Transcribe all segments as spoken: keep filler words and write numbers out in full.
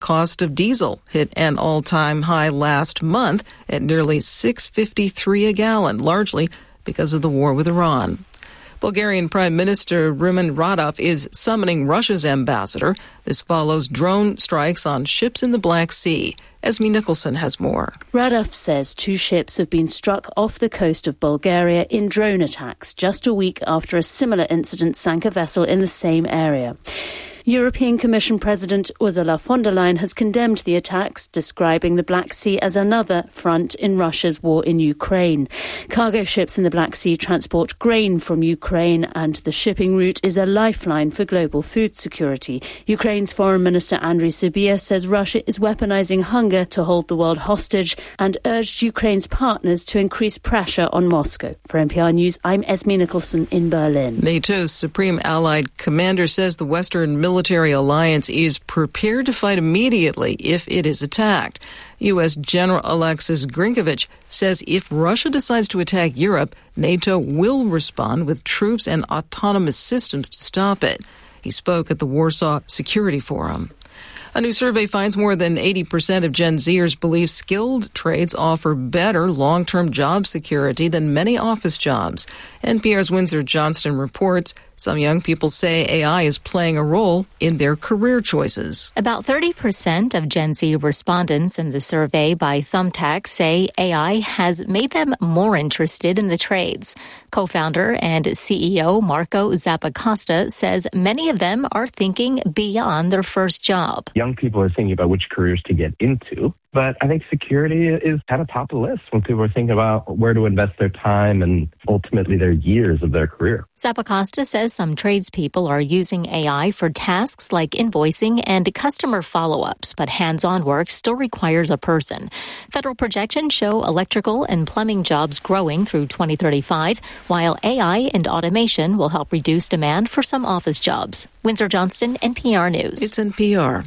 Cost of diesel hit an all-time high last month at nearly six dollars and fifty-three cents a gallon, largely because of the war with Iran. Bulgarian Prime Minister Rumen Radov is summoning Russia's ambassador. This follows drone strikes on ships in the Black Sea. Esme Nicholson has more. Radov says two ships have been struck off the coast of Bulgaria in drone attacks just a week after a similar incident sank a vessel in the same area. European Commission President Ursula von der Leyen has condemned the attacks, describing the Black Sea as another front in Russia's war in Ukraine. Cargo ships in the Black Sea transport grain from Ukraine, and the shipping route is a lifeline for global food security. Ukraine's Foreign Minister Andriy Sybiha says Russia is weaponizing hunger to hold the world hostage and urged Ukraine's partners to increase pressure on Moscow. For N P R News, I'm Esme Nicholson in Berlin. NATO's Supreme Allied Commander says the Western military military alliance is prepared to fight immediately if it is attacked. U S. General Alexis Grinkovich says if Russia decides to attack Europe, NATO will respond with troops and autonomous systems to stop it. He spoke at the Warsaw Security Forum. A new survey finds more than eighty percent of Gen Zers believe skilled trades offer better long-term job security than many office jobs. N P R's Windsor Johnston reports some young people say A I is playing a role in their career choices. About thirty percent of Gen Z respondents in the survey by Thumbtack say A I has made them more interested in the trades. Co-founder and C E O Marco Zappacosta says many of them are thinking beyond their first job. Young people are thinking about which careers to get into. But I think security is kind of top of the list when people are thinking about where to invest their time and ultimately their years of their career. Zappacosta says some tradespeople are using A I for tasks like invoicing and customer follow-ups, but hands-on work still requires a person. Federal projections show electrical and plumbing jobs growing through twenty thirty-five, while A I and automation will help reduce demand for some office jobs. Windsor Johnston, N P R News. It's N P R.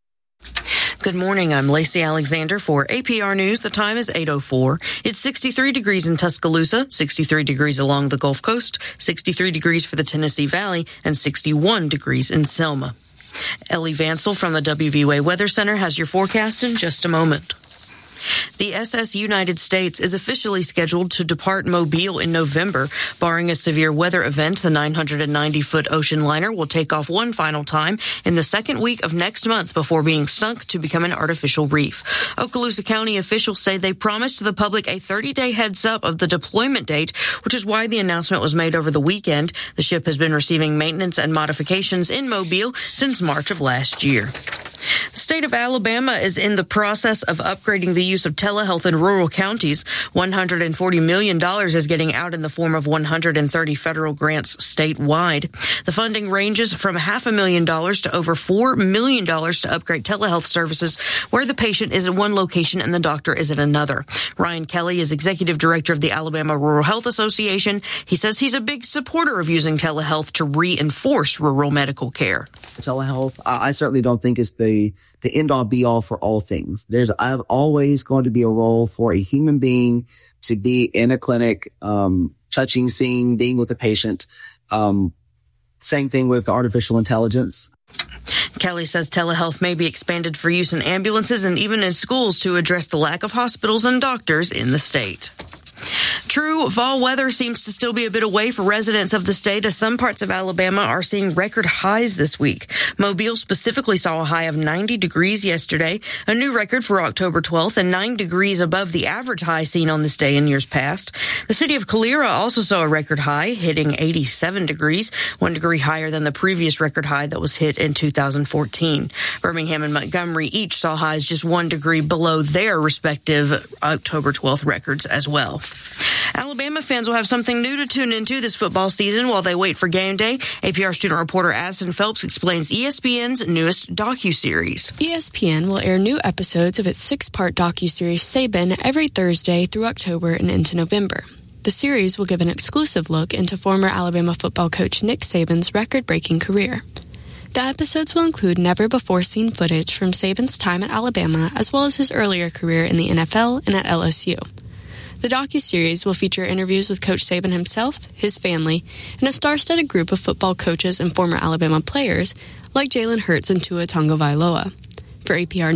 Good morning. I'm Lacey Alexander for A P R News. The time is eight oh four. It's sixty-three degrees in Tuscaloosa, sixty-three degrees along the Gulf Coast, sixty-three degrees for the Tennessee Valley, and sixty-one degrees in Selma. Ellie Vansel from the W V U A Weather Center has your forecast in just a moment. The S S United States is officially scheduled to depart Mobile in November. Barring a severe weather event, the nine hundred ninety foot ocean liner will take off one final time in the second week of next month before being sunk to become an artificial reef. Okaloosa County officials say they promised the public a thirty day heads up of the deployment date, which is why the announcement was made over the weekend. The ship has been receiving maintenance and modifications in Mobile since March of last year. The state of Alabama is in the process of upgrading the use of telehealth in rural counties. one hundred forty million dollars is getting out in the form of one hundred thirty federal grants statewide. The funding ranges from half a million dollars to over four million dollars to upgrade telehealth services where the patient is at one location and the doctor is at another. Ryan Kelly is executive director of the Alabama Rural Health Association. He says he's a big supporter of using telehealth to reinforce rural medical care. Telehealth, I certainly don't think it's the the end-all be-all for all things. There's always going to be a role for a human being to be in a clinic, um, touching, seeing, being with the patient. Um, same thing with artificial intelligence. Kelly says telehealth may be expanded for use in ambulances and even in schools to address the lack of hospitals and doctors in the state. True, fall weather seems to still be a bit away for residents of the state, as some parts of Alabama are seeing record highs this week. Mobile specifically saw a high of ninety degrees yesterday, a new record for October twelfth, and nine degrees above the average high seen on this day in years past. The city of Calera also saw a record high, hitting eighty-seven degrees, one degree higher than the previous record high that was hit in two thousand fourteen. Birmingham and Montgomery each saw highs just one degree below their respective October twelfth records as well. Alabama fans will have something new to tune into this football season while they wait for game day. A P R student reporter Addison Phelps explains E S P N's newest docuseries. E S P N will air new episodes of its six-part docuseries Saban every Thursday through October and into November. The series will give an exclusive look into former Alabama football coach Nick Saban's record-breaking career. The episodes will include never-before-seen footage from Saban's time at Alabama, as well as his earlier career in the N F L and at L S U. The docuseries will feature interviews with Coach Saban himself, his family, and a star-studded group of football coaches and former Alabama players like Jalen Hurts and Tua Tagovailoa. For A P R